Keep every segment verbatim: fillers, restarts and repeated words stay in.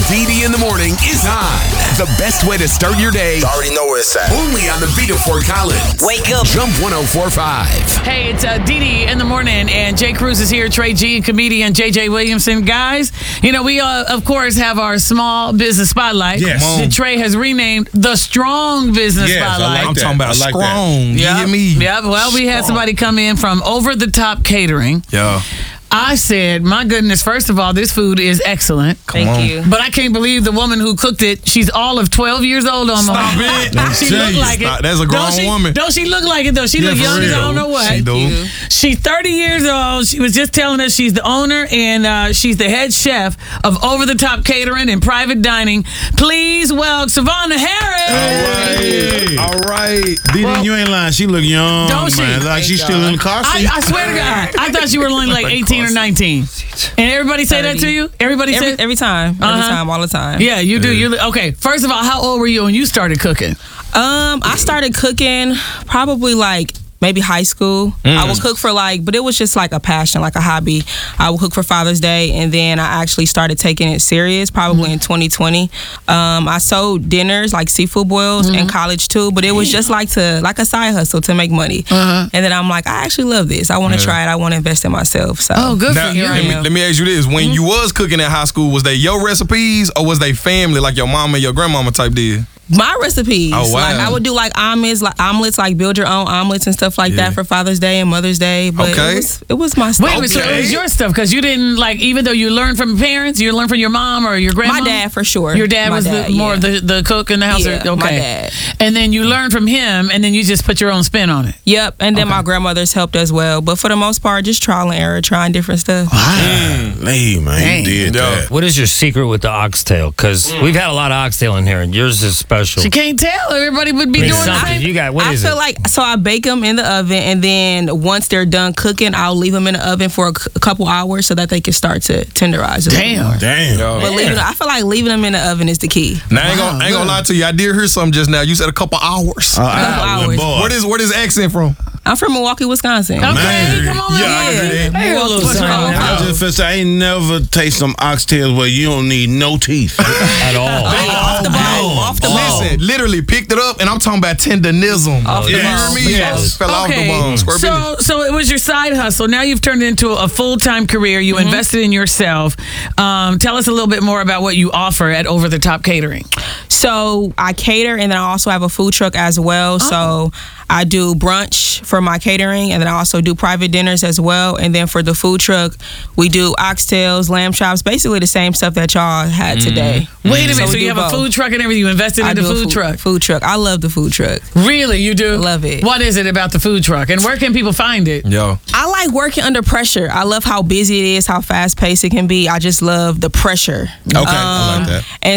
D D in the morning is on. The best way to start your day. You already know where it's at. Only on the beat of Fort Collins. Wake up. Jump one oh four point five. Hey, it's uh, D D in the morning, and Jay Cruz is here, Trey G, and comedian J J Williamson. Guys, you know, we, uh, of course, have our small business spotlight. Yes. That Trey has renamed the Strong Business Yes, I Spotlight. like I'm that. talking about I like strong. You Yeah, hear me? yeah. Well, we had somebody come in from Over the Top Catering. Yeah. I said, my goodness, first of all, this food is excellent. Thank on. you. But I can't believe the woman who cooked it, she's all of twelve years old on Stop the it. She Tell look you, like stop. it. That's a grown don't she, woman. Don't she look like it, though? She Yeah, look for young as I real. don't know what. She do. you. She's thirty years old. She was just telling us she's the owner and uh, she's the head chef of Over the Top Catering and Private Dining. Please welcome Savannah Harris. All right. All right. D D, Well, you ain't lying. She look young, Don't she? man. Like she's still in the car I, seat. I swear to God, I thought you were only like eighteen or nineteen. And everybody say that thirty. to you? Everybody Every, say every time. Every Uh-huh. time, all the time. Yeah, you do. You okay? First of all, how old were you when you started cooking? Um, I started cooking probably like maybe high school. I would cook for like, but it was just like a passion, like a hobby. I would cook for Father's Day, and then I actually started taking it serious probably in twenty twenty. Um, I sold dinners like seafood boils in college too, but it was just like to like a side hustle to make money. And then I'm like, I actually love this. I want to try it. I want to invest in myself. So Oh, good Now, for you. Here I let, me, am. let me ask you this. When you was cooking at high school, was they your recipes or was they family, like your mama and your grandmama type did? My recipes. Oh, wow. Like I would do like omelets, like omelets, like build your own omelets and stuff like Yeah. that for Father's Day and Mother's Day. But Okay. it was it was my stuff. Wait a minute, so it was your stuff because you didn't like, even though you learned from parents, you learned from your mom or your grandma. My dad for sure. Your dad My was dad, the, more yeah. of the, the cook in the house. Yeah, or, okay. my dad. And then you learned from him, and then you just put your own spin on it. Yep, and then my grandmother's helped as well. But for the most part, just trial and error, trying different stuff. Hey, man, Dang. you did Yeah. that. What is your secret with the oxtail? Because we've had a lot of oxtail in here, and yours is special. She can't tell. Everybody would be It's doing the something. same. You got what I is feel it? like so I bake them in the oven, and then once they're done cooking, I'll leave them in the oven for a, c- a couple hours so that they can start to tenderize. a little Damn. more. Damn. Yo. But leaving, I feel like leaving them in the oven is the key. Now, I ain't gonna, I ain't gonna Wow, lie to you. I did hear something just now. You said a couple hours. Uh, Couple I- hours. boy. Where does where does accent from? I'm from Milwaukee, Wisconsin. Okay, Man. come on. Yeah, man. I can do that. Hey, a little what's sign wrong? there. I just feel say I ain't never taste some oxtails where you don't need no teeth. At all. off the bone, off the bone. Listen, literally picked it up, and I'm talking about tenderism. Off the you hear bone. me? Yes. Fell off the Okay, bone. Square business. so so it was your side hustle. Now you've turned it into a full time career. You Mm-hmm. invested in yourself. Um, tell us a little bit more about what you offer at Over the Top Catering. So I cater, and then I also have a food truck as well. So I do brunch for my catering, and then I also do private dinners as well. And then for the food truck, we do oxtails, lamb chops, basically the same stuff that y'all had today. Wait a minute. So So, we you do have a both. food truck and everything. You invested I in the do a food, truck. Food truck. I love the food truck. Really, you do? Love it. What is it about the food truck, and where can people find it? Yo. I like working under pressure. I love how busy it is, how fast paced it can be. I just love the pressure. Okay, I like that. And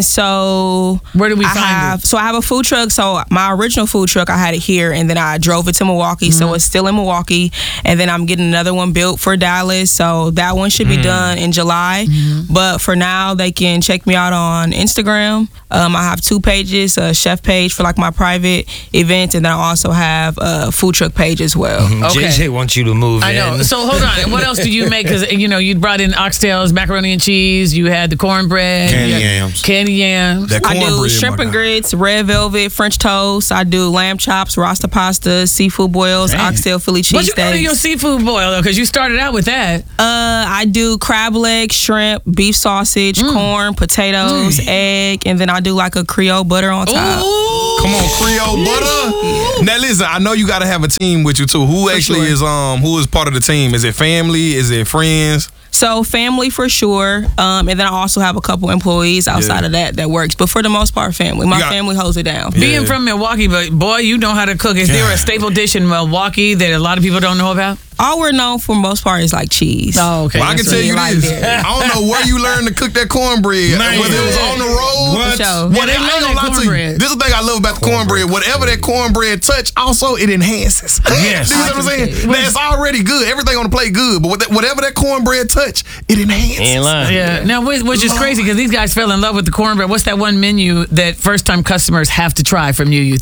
so Where do we I find have, it? So I have a food truck. So my original food truck, I had it here, and then I drove it to Milwaukee. Mm-hmm. So it's still in Milwaukee, and then I'm getting another one built for Dallas. So that one should be done in July. Mm-hmm. But for now, they can check me out on Instagram. Um, I have two pages: a chef page for like my private events, and then I also have a food truck page as well. Okay. J J wants you to move I know. in. So hold on. And what else do you make? Because you know you brought in oxtails, macaroni and cheese. You had the cornbread, Candy you had yams. candy yams. That I do cornbread, shrimp my and guy. grits, red velvet, French toast. I do lamb chops, rasta pasta, seafood boils, Dang. oxtail Philly What you got in your cheesesteaks. seafood boil though? Because you started out with that. Uh, I do crab legs, shrimp, beef sausage, Mm. corn, potatoes, egg, and then I do like a Creole butter on top. Ooh. Come on, Creole butter. Now listen, I know you got to have a team with you too. Who actually sure. is um who is part of the team? Is it family? Is it friends? So family for sure, um, and then I also have a couple employees outside Yeah. of that that works. But for the most part, family. My You got- family holds it down. Being Yeah. from Milwaukee, but boy, you know how to cook. Is there a staple dish in Milwaukee that a lot of people don't know about? All we're known for most part is like cheese. Oh, okay. Well, I can that's tell right. you Right this. there. I don't know where you learned to cook that cornbread. Man. Whether it was on the road. What? For sure. What, Yeah, they I love ain't gonna that lie to you. cornbread. This is the thing I love about the cornbread. Whatever that cornbread touch, also it enhances. Yes. You know what I'm saying? Now, it's already good. Everything on the plate good, but with that- whatever that cornbread touch, it enhances. Ain't lying. Yeah. Now, which, which is crazy because these guys fell in love with the cornbread. What's that one menu that first time customers have to try from you, you think?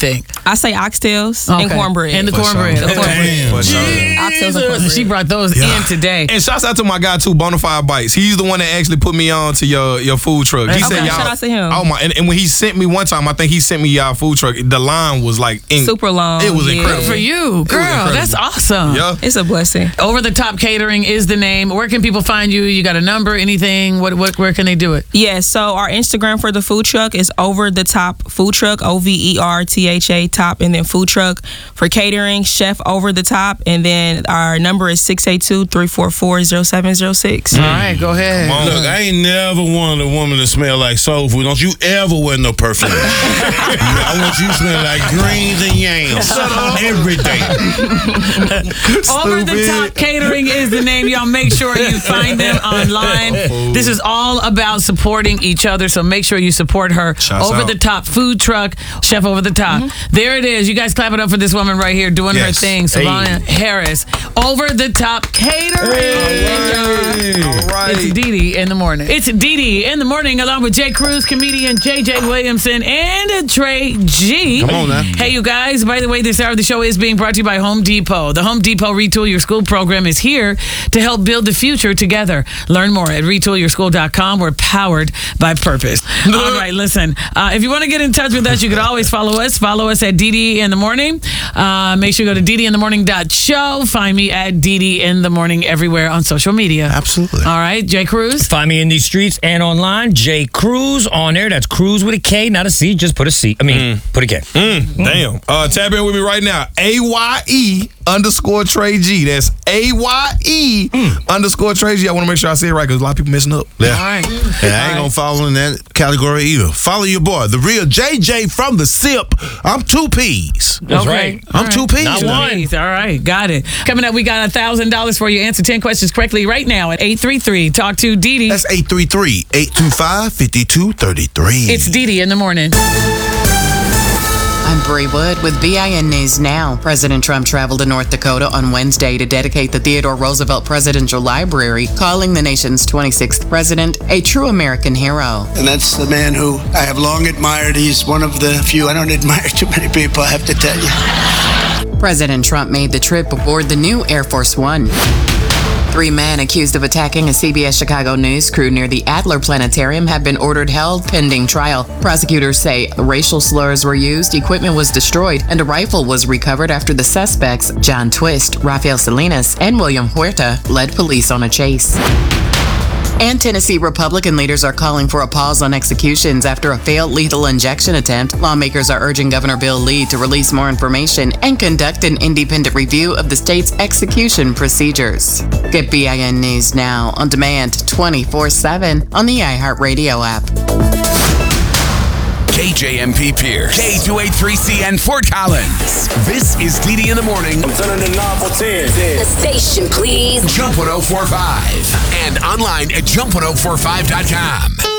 I say oxtails and Okay. cornbread. And the For cornbread. sure. The cornbread. For sure. Oxtails and Jesus. cornbread. She brought those Yeah. in today. And shouts out to my guy too, Bonafide Bites. He's the one that actually put me on to your your food truck. He Okay, said, "Y'all." shout out to him. Oh my! And, and when he sent me one time, I think he sent me y'all food truck. The line was like in, Super long, It was yeah. incredible For you, girl. incredible. That's awesome. Yeah. It's a blessing. Over the Top Catering is the name. Where can people find you? You got a number, anything? What, what, where can they do it? Yeah, so our Instagram for the food truck is Over the Top Food Truck, O V E R T H A top, and then food truck for catering, Chef Over the Top, and then our number is six eight two, three four four, zero seven zero six. All right, go ahead. Look, I ain't never wanted a woman to smell like soul food. Don't you ever wear no perfume. I want you to smell like greens and yams every day. Over the Top Catering is the name. Y'all make sure you find them online. This is all about supporting each other, so make sure you support her. Shouts Over out. the Top Food Truck, Chef Over the Top. There it is. You guys clap it up for this woman right here doing her Yes. thing. Savannah Harris. Over the Top Catering. All right. It's Dee Dee in the morning. It's Dee Dee in the morning, along with Jay Cruz, comedian J J Williamson, and Trey G. Come on now. Hey, you guys. By the way, this hour of the show is being brought to you by Home Depot. The Home Depot Retool Your School program is here to help build the future together. Learn more at retool your school dot com. We're powered by purpose. All right, listen. Uh, if you want to get in touch with us, you can always follow us. Follow us at Dee Dee in the morning. Uh, make sure you go to dee dee in the morning dot show. Find me at Dee Dee in the morning everywhere on social media. Absolutely. All right, Jay Cruz. Find me in these streets and online. J Cruz on there. That's Cruz with a K, not a C. Just put a C. I mean, put a K. Mm, damn. Uh, tap in with me right now. A Y E underscore Trey G. That's A Y E underscore Trey G. I want to make sure I say it right because a lot of people messing up. Yeah. All right. And I ain't gonna follow in that category either. Follow your boy, the real J J from the SIP. I'm two P's. That's Okay. right. I'm two P's. Not now. one. Please. All right, got it. Coming up, we got one thousand dollars for you. Answer ten questions correctly right now at eight three three. Talk to Dee Dee. That's eight three three, eight two five, five two three three. It's Dee Dee in the morning. I'm Bree Wood with B I N News Now. President Trump traveled to North Dakota on Wednesday to dedicate the Theodore Roosevelt Presidential Library, calling the nation's twenty-sixth president a true American hero. And that's the man who I have long admired. He's one of the few. I don't admire too many people, I have to tell you. President Trump made the trip aboard the new Air Force One. Three men accused of attacking a C B S Chicago News crew near the Adler Planetarium have been ordered held pending trial. Prosecutors say racial slurs were used, equipment was destroyed, and a rifle was recovered after the suspects, John Twist, Rafael Salinas, and William Huerta, led police on a chase. And Tennessee Republican leaders are calling for a pause on executions after a failed lethal injection attempt. Lawmakers are urging Governor Bill Lee to release more information and conduct an independent review of the state's execution procedures. Get B I N News Now on demand twenty-four seven on the iHeartRadio app. K J M P Pierce, K two eighty-three C N Fort Collins. This is Dee Dee in the morning. I'm turning the knob for ten. The station, please. Jump one oh four five and online at jump one oh four five dot com.